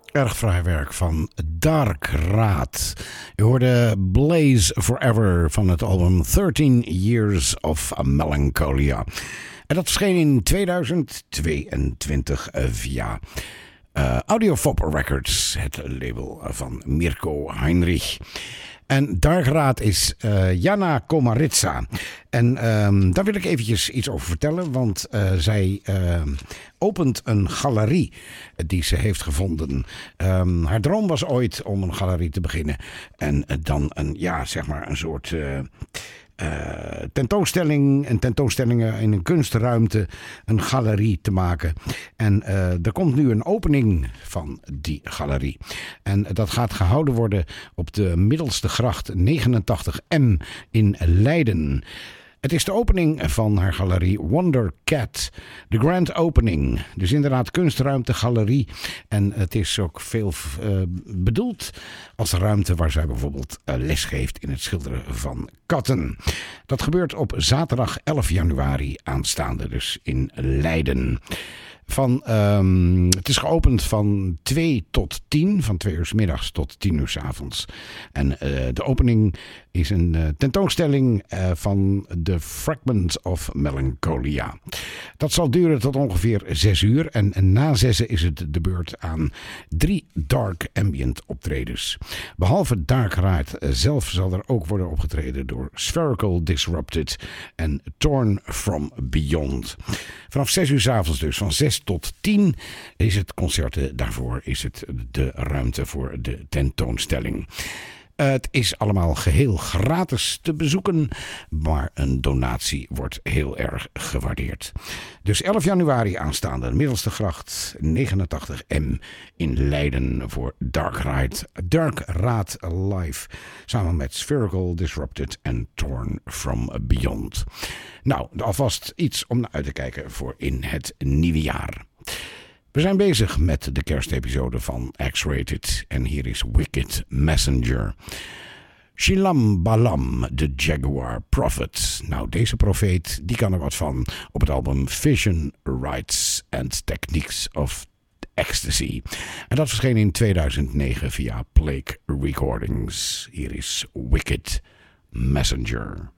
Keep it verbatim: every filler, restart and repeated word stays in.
Erg fraai werk van Dark Raad. Je hoorde Blaze Forever van het album thirteen Years of Melancholia. En dat verscheen in tweeduizend tweeëntwintig via uh, Audiofop Records, het label van Mirko Heinrich. En Dark Raad is uh, Jana Komaritsa. En um, daar wil ik eventjes iets over vertellen, want uh, zij uh, opent een galerie die ze heeft gevonden. Um, haar droom was ooit om een galerie te beginnen en uh, dan een, ja, zeg maar een soort Uh, Uh, tentoonstelling en tentoonstellingen in een kunstruimte, een galerie te maken. En uh, er komt nu een opening van die galerie. En dat gaat gehouden worden op de Middelste Gracht negenentachtig M in Leiden. Het is de opening van haar galerie Wonder Cat. De grand opening. Dus inderdaad kunstruimte, galerie. En het is ook veel uh, bedoeld als ruimte waar zij bijvoorbeeld uh, les geeft in het schilderen van katten. Dat gebeurt op zaterdag elf januari aanstaande, dus in Leiden. Van, um, het is geopend van twee tot tien, van twee uur 's middags tot tien uur 's avonds. En uh, de opening is een uh, tentoonstelling uh, van The Fragments of Melancholia. Dat zal duren tot ongeveer zes uur. En, en na zessen is het de beurt aan drie dark ambient optredens. Behalve Dark Raad zelf zal er ook worden opgetreden door Spherical Disrupted en Torn from Beyond. Vanaf zes uur 's avonds dus, van zes tot tien is het concert. Daarvoor is het de ruimte voor de tentoonstelling. Het is allemaal geheel gratis te bezoeken, maar een donatie wordt heel erg gewaardeerd. Dus elf januari aanstaande, Middelste Gracht negenentachtig M in Leiden voor Dark Raad, Dark Raad Live. Samen met Spherical Disrupted en Torn from Beyond. Nou, alvast iets om naar uit te kijken voor in het nieuwe jaar. We zijn bezig met de kerstepisode van X-Rated en hier is Wicked Messenger. Shilam Balam, de Jaguar Prophet. Nou, deze profeet, die kan er wat van op het album Vision, Rites and Techniques of Ecstasy. En dat verscheen in tweeduizend negen via Plague Recordings. Hier is Wicked Messenger.